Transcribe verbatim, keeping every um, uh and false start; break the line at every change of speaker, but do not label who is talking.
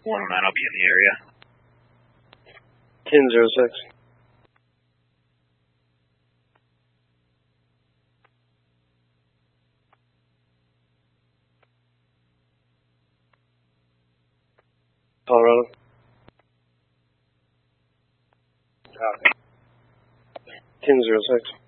one oh nine, I'll be in the area.
ten zero six. Colorado.
Copy.
ten zero six.